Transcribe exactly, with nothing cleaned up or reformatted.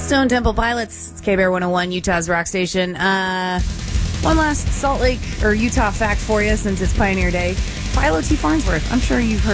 Stone Temple Pilots. It's K-Bear one oh one, Utah's rock station. Uh, one last Salt Lake or Utah fact for you since it's Pioneer Day. Philo T. Farnsworth. I'm sure you've heard